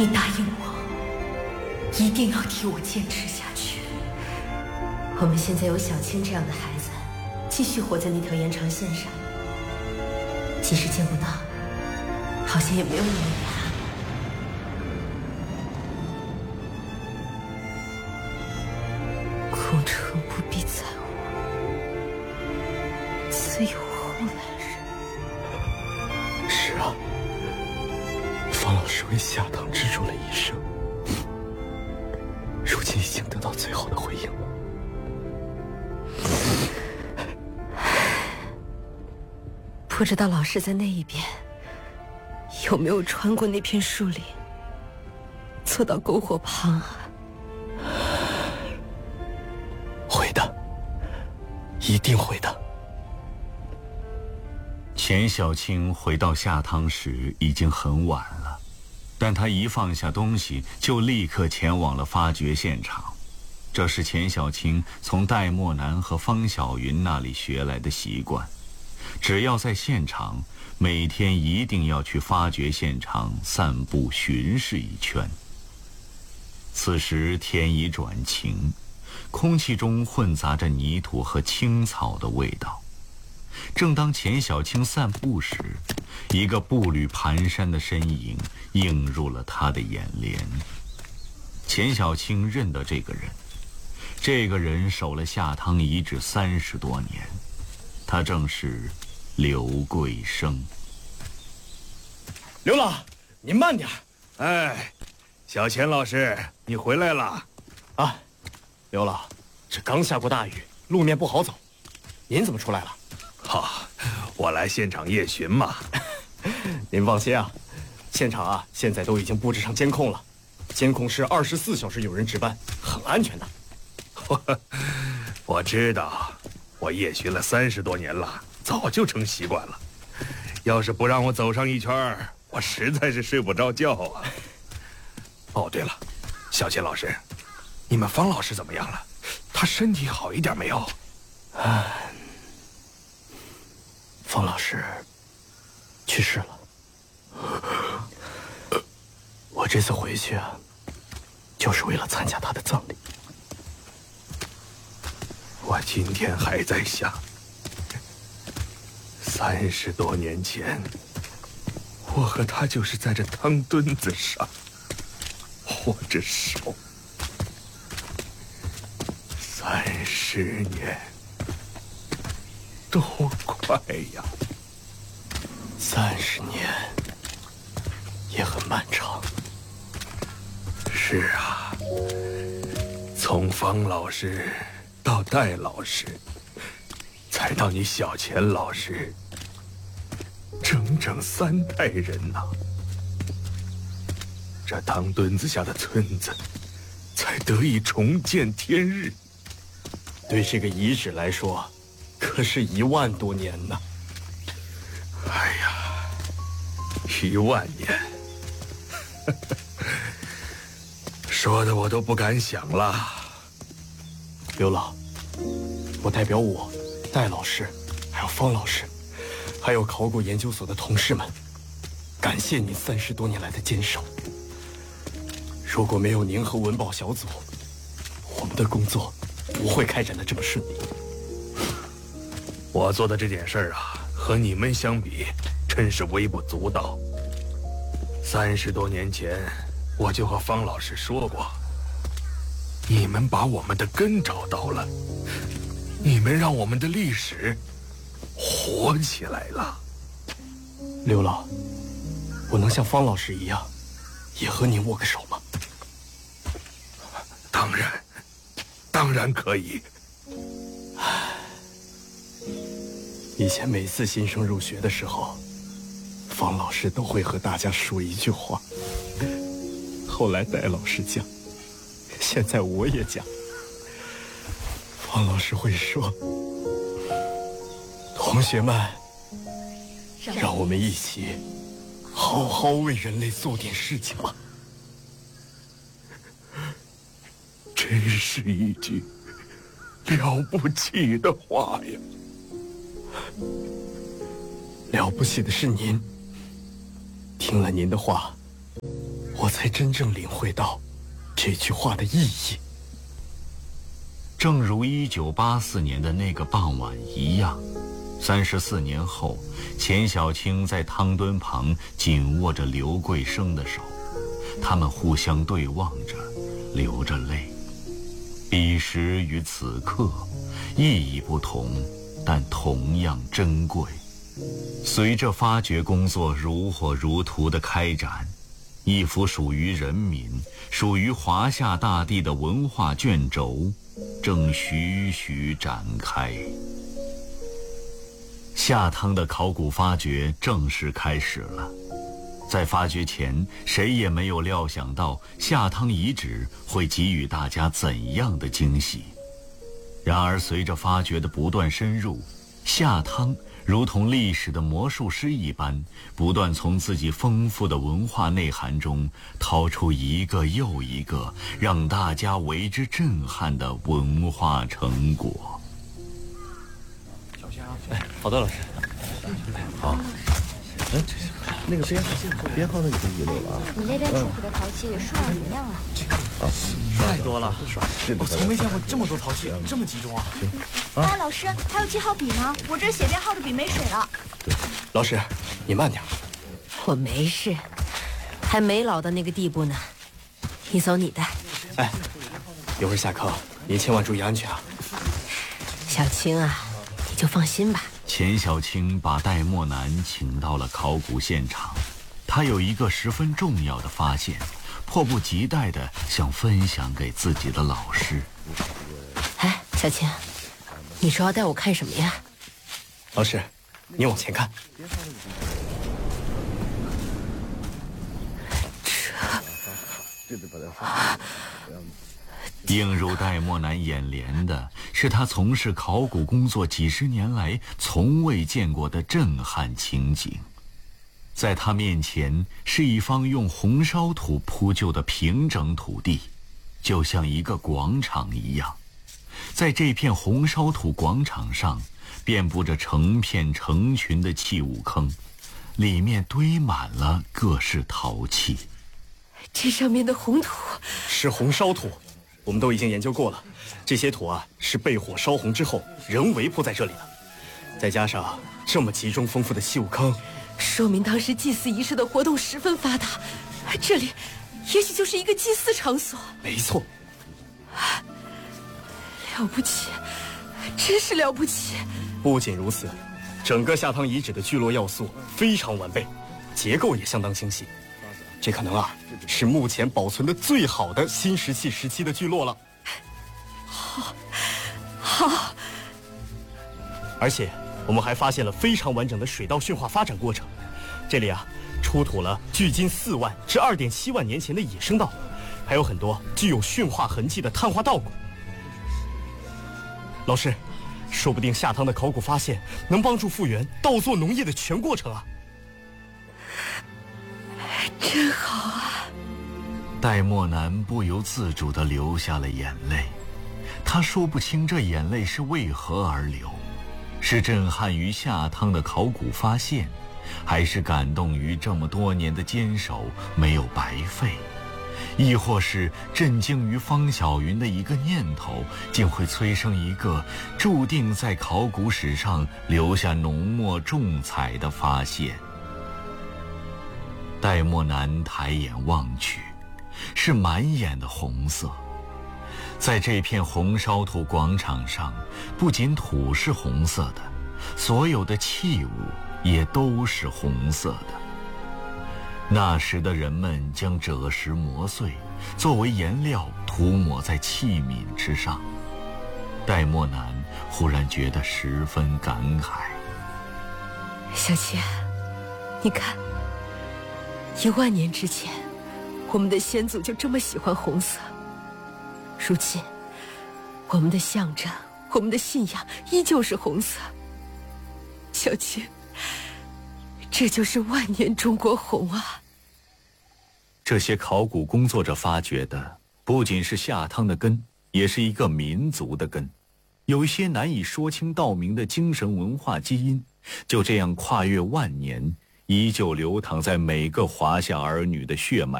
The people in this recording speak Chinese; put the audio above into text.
你答应我，一定要替我坚持下去。我们现在有小青这样的孩子，继续活在那条延长线上，即使见不到，好像也没有那么遗憾。空城不必在我，自有后来人。 是啊，方老师为下堂支柱了一生，如今已经得到最好的回应了。 不知道老师在那一边有没有穿过那片树林，坐到篝火旁啊？ 会的，一定会的。 钱小青回到下堂时已经很晚了，但他一放下东西就立刻前往了发掘现场。这是钱小青从戴墨南和方小云那里学来的习惯，只要在现场，每天一定要去发掘现场散步巡视一圈。此时天已转晴，空气中混杂着泥土和青草的味道。正当钱小青散步时，一个步履蹒跚的身影映入了他的眼帘。钱小青认得这个人，这个人守了下堂遗址30多年，他正是刘桂生。 刘老，您慢点。 哎，小钱老师，你回来了。 啊，刘老，这刚下过大雨，路面不好走，您怎么出来了？ 好，我来现场夜巡嘛。 您放心啊，现场啊现在都已经布置上监控了，监控是24小时有人值班，很安全的。 我知道，我夜巡了30多年了，早就成习惯了。要是不让我走上一圈，我实在是睡不着觉啊。哦，对了，小钱老师，你们方老师怎么样了？他身体好一点没有？ 方老师去世了。我这次回去啊，就是为了参加他的葬礼。 我今天还在想，30多年前，我和他就是在这汤墩子上握着手。30年，多快呀 ！30年也很漫长。 是啊，从方老师到戴老师，再到你小钱老师，整整3代人呐。这汤墩子下的村子才得以重见天日。 对这个遗址来说，可是1万多年呢。 哎呀，1万年，说的我都不敢想了。 刘老，我代表我、戴老师，还有方老师，还有考古研究所的同事们，感谢您30多年来的坚守。如果没有您和文保小组，我们的工作不会开展的这么顺利。 我做的这件事儿啊，和你们相比，真是微不足道。30多年前，我就和方老师说过，你们把我们的根找到了，你们让我们的历史活起来了。 刘老，我能像方老师一样，也和您握个手吗？ 当然可以。 以前每次新生入学的时候，方老师都会和大家说一句话。后来戴老师讲，现在我也讲。方老师会说：“同学们，让我们一起好好为人类做点事情吧。” 真是一句了不起的话呀！ 了不起的是您，听了您的话， 我才真正领会到这句话的意义。 正如1984年的那个傍晚一样，34年后，钱小青在汤墩旁紧握着刘桂生的手，他们互相对望着，流着泪。彼时与此刻，意义不同，但同样珍贵。随着发掘工作如火如荼的开展，一幅属于人民、属于华夏大地的文化卷轴正徐徐展开。下汤的考古发掘正式开始了。在发掘前，谁也没有料想到下汤遗址会给予大家怎样的惊喜。然而随着发掘的不断深入，下汤如同历史的魔术师一般，不断从自己丰富的文化内涵中掏出一个又一个让大家为之震撼的文化成果。 好的，老师。 好。那个编号那个就遗漏了啊。 你那边出土的陶器数量怎么样啊？ 太多了，我从没见过这么多陶器，这么集中啊！ 哎，老师，还有记号笔吗？我这写编号的笔没水了。 老师，你慢点。 我没事，还没老到那个地步呢。你走你的。 哎，一会儿下课，你千万注意安全啊。 小青啊，你就放心吧。 钱小青把戴墨南请到了考古现场，他有一个十分重要的发现，迫不及待地想分享给自己的老师。 哎，小青，你说要带我看什么呀？ 老师，你往前看。 映入戴墨南眼帘的是他从事考古工作几十年来从未见过的震撼情景。在他面前是一方用红烧土铺就的平整土地，就像一个广场一样。在这片红烧土广场上，遍布着成片成群的器物坑，里面堆满了各式陶器。 这上面的红土是红烧土，我们都已经研究过了。这些土啊，是被火烧红之后人为铺在这里的，再加上这么集中丰富的器物坑， 说明当时祭祀仪式的活动十分发达。这里也许就是一个祭祀场所。 没错。 了不起，真是了不起。 不仅如此，整个下汤遗址的聚落要素非常完备，结构也相当清晰。这可能啊，是目前保存的最好的新石器时期的聚落了。 好。 而且我们还发现了非常完整的水稻驯化发展过程。这里啊，出土了距今4万至2.7万年前的野生稻，还有很多具有驯化痕迹的碳化稻谷。老师，说不定下汤的考古发现能帮助复原稻作农业的全过程啊！ 真好啊！ 戴墨南不由自主地流下了眼泪，他说不清这眼泪是为何而流，是震撼于下汤的考古发现，还是感动于这么多年的坚守没有白费，亦或是震惊于方晓云的一个念头竟会催生一个注定在考古史上留下浓墨重彩的发现。戴墨南抬眼望去，是满眼的红色。在这片红烧土广场上，不仅土是红色的，所有的器物也都是红色的。那时的人们将赭石磨碎，作为颜料涂抹在器皿之上。戴墨南忽然觉得十分感慨。 小七，你看，1万年之前，我们的先祖就这么喜欢红色。如今，我们的象征，我们的信仰依旧是红色。小七，这就是万年中国红啊！ 这些考古工作者发掘的，不仅是下汤的根，也是一个民族的根。有一些难以说清道明的精神文化基因，就这样跨越万年，依旧流淌在每个华夏儿女的血脉